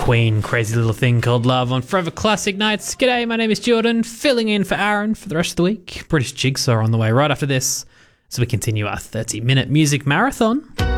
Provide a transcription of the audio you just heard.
Queen, Crazy Little Thing Called Love on Forever Classic Nights. G'day, my name is Jordan, filling in for Aaron for the rest of the week. British Jigsaw on the way right after this, so we continue our 30-minute music marathon.